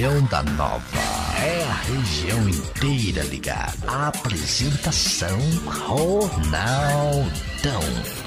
região da Nova. É a região inteira ligada. Apresentação Ronaldão.